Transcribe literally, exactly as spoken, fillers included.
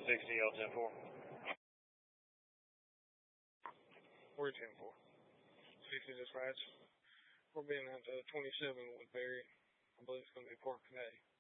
sixty L ten four. We're ten four. sixty dispatch. We're being at uh, twenty-seven Woodbury. I believe it's going to be Park today.